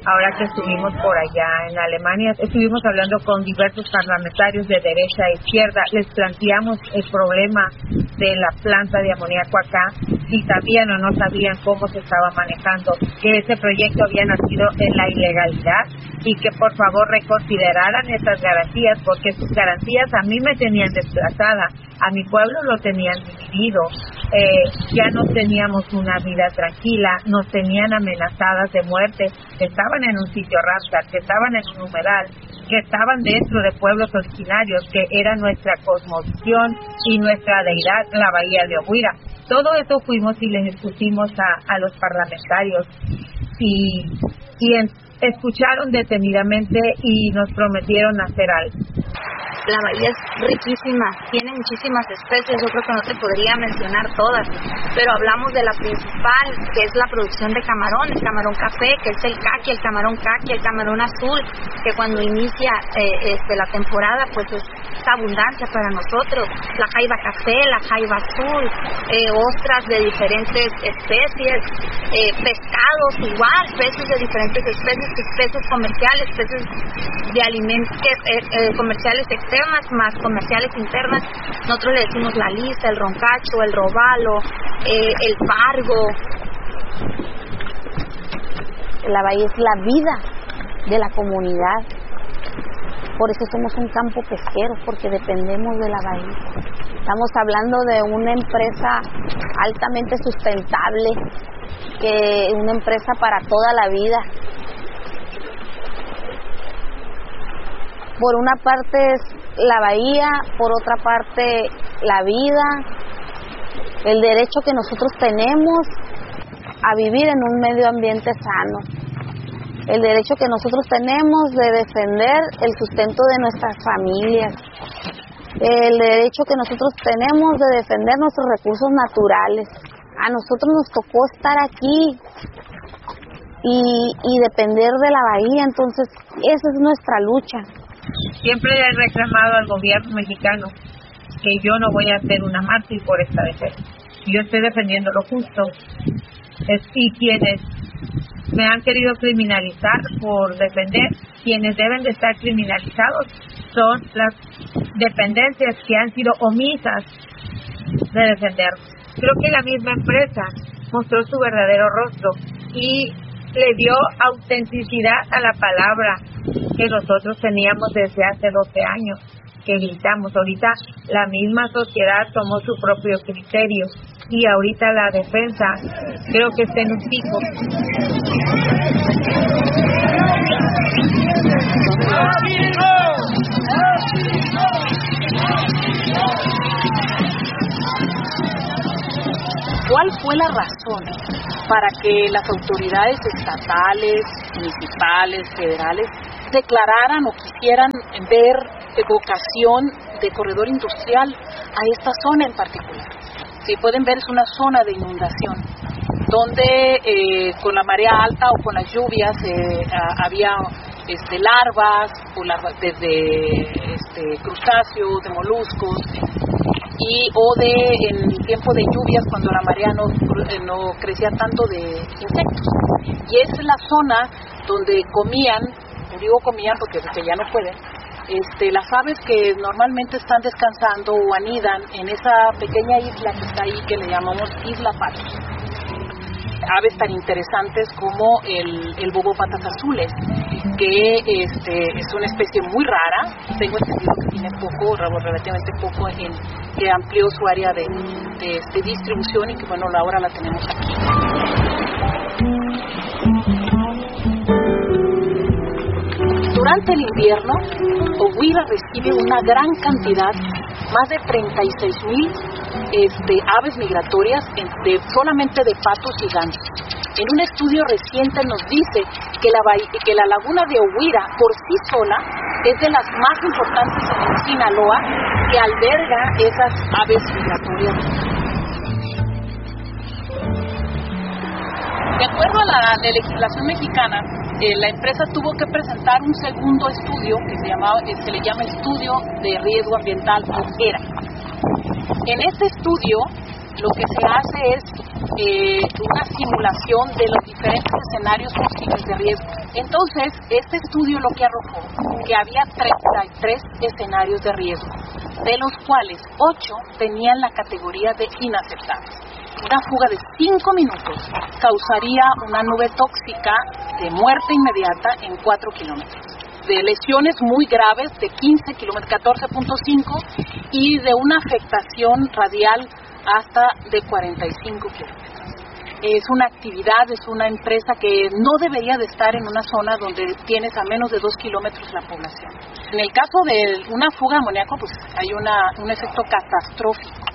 ahora que estuvimos por allá en Alemania, estuvimos hablando con diversos parlamentarios de derecha e izquierda, les planteamos el problema de la planta de amoníaco acá, si sabían o no sabían cómo se estaba manejando, que ese proyecto había nacido en la ilegalidad y que por favor reconsideraran esas garantías, porque sus garantías a mí me tenían desplazada, a mi pueblo lo tenían dividido, ya no teníamos una vida tranquila, nos tenían amenazadas de muerte, que estaban en un sitio rasca, que estaban en un humedal, que estaban dentro de pueblos originarios, que era nuestra cosmovisión y nuestra deidad, la bahía de Oguira. Todo eso fuimos y les expusimos a los parlamentarios y escucharon detenidamente y nos prometieron hacer algo. La bahía es riquísima, tiene muchísimas especies, yo creo que no te podría mencionar todas, pero hablamos de la principal, que es la producción de camarón, el camarón café, que es el camarón caqui, el camarón azul, que cuando inicia la temporada, pues es abundancia para nosotros, la jaiba café, la jaiba azul, ostras de diferentes especies, pescados igual, peces de diferentes especies, peces comerciales, peces de alimentos comerciales externas más comerciales internas. Nosotros le decimos la lisa, el roncacho, el robalo, el pargo. La bahía es la vida de la comunidad, por eso somos un campo pesquero, porque dependemos de la bahía. Estamos hablando de una empresa altamente sustentable, que una empresa para toda la vida. Por una parte es la bahía, por otra parte la vida, el derecho que nosotros tenemos a vivir en un medio ambiente sano, el derecho que nosotros tenemos de defender el sustento de nuestras familias, el derecho que nosotros tenemos de defender nuestros recursos naturales. A nosotros nos tocó estar aquí y depender de la bahía, entonces esa es nuestra lucha. Siempre he reclamado al gobierno mexicano que yo no voy a hacer una mártir por esta defensa. Yo estoy defendiendo lo justo. Y quienes me han querido criminalizar por defender, quienes deben de estar criminalizados son las dependencias que han sido omisas de defender. Creo que la misma empresa mostró su verdadero rostro y le dio autenticidad a la palabra que nosotros teníamos desde hace 12 años, que gritamos. Ahorita la misma sociedad tomó su propio criterio y ahorita la defensa creo que está en un pico. ¿Cuál fue la razón para que las autoridades estatales, municipales, federales declararan o quisieran ver vocación de corredor industrial a esta zona en particular? Si pueden ver, es una zona de inundación donde con la marea alta o con las lluvias había larvas desde crustáceos, de moluscos, en tiempo de lluvias cuando la marea no crecía tanto, de insectos. Y es la zona donde comían, digo comían porque ya no pueden, las aves que normalmente están descansando o anidan en esa pequeña isla que está ahí, que le llamamos Isla Patos. Aves tan interesantes como el bobo patas azules, que es una especie muy rara. Tengo entendido que tiene relativamente poco, que amplió su área de distribución y que ahora la tenemos aquí. Durante el invierno, Oguira recibe una gran cantidad, más de 36,000 aves migratorias solamente de patos y gansos. En un estudio reciente nos dice que la laguna de Oguira por sí sola es de las más importantes en Sinaloa, que alberga esas aves migratorias. De acuerdo a la legislación mexicana, la empresa tuvo que presentar un segundo estudio que se le llama Estudio de Riesgo Ambiental, o ERA. En este estudio lo que se hace es una simulación de los diferentes escenarios posibles de riesgo. Entonces, este estudio lo que arrojó, que había 33 escenarios de riesgo, de los cuales 8 tenían la categoría de inaceptables. Una fuga de 5 minutos causaría una nube tóxica de muerte inmediata en 4 kilómetros, de lesiones muy graves de 15 kilómetros, 14.5, y de una afectación radial hasta de 45 kilómetros. Es una actividad, es una empresa que no debería de estar en una zona donde tienes a menos de 2 kilómetros la población. En el caso de una fuga de amoníaco, pues hay un efecto catastrófico.